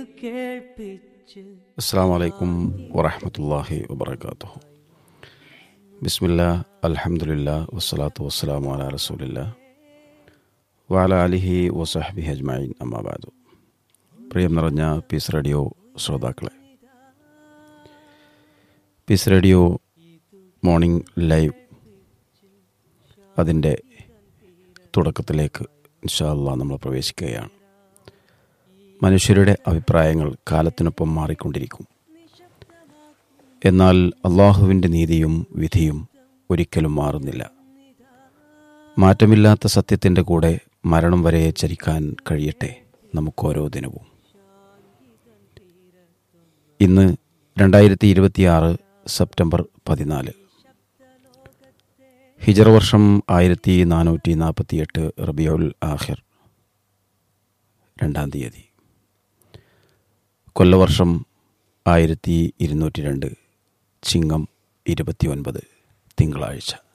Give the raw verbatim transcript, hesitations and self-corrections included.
അസ്സലാമു അലൈക്കും വറഹ്മത്തുള്ളാഹി വബറകാതുഹു. ബിസ്മില്ലാ അൽഹംദുലില്ലാ വസ്സലാത്തു വസ്സലാമു അലാ റസൂലില്ലാ വഅലാ ആലിഹി വസഹ്ബിഹി അജ്മഈൻ. അമ്മാ ബഅദു. പ്രിയം നിറഞ്ഞ പീസ് റേഡിയോ ശ്രോതാക്കളെ, പീസ് റേഡിയോ മോർണിംഗ് ലൈവ് അതിൻ്റെ തുടക്കത്തിലേക്ക് ഇൻഷാ അല്ലാഹ് നമ്മൾ പ്രവേശിക്കുകയാണ്. മനുഷ്യരുടെ അഭിപ്രായങ്ങൾ കാലത്തിനൊപ്പം മാറിക്കൊണ്ടിരിക്കും. എന്നാൽ അള്ളാഹുവിൻ്റെ നീതിയും വിധിയും ഒരിക്കലും മാറുന്നില്ല. മാറ്റമില്ലാത്ത സത്യത്തിൻ്റെ കൂടെ മരണം വരെ ചരിക്കാൻ കഴിയട്ടെ നമുക്കോരോ ദിനവും. ഇന്ന് രണ്ടായിരത്തി ഇരുപത്തിയാറ് സെപ്റ്റംബർ പതിനാല്, ഹിജറ വർഷം ആയിരത്തി നാനൂറ്റി നാൽപ്പത്തി എട്ട് റബിയുൽ ആഖിർ രണ്ടാം തീയതി, കൊല്ലവർഷം ആയിരത്തി ഇരുന്നൂറ്റി രണ്ട് ചിങ്ങം ഇരുപത്തി ഒൻപത് തിങ്കളാഴ്ച.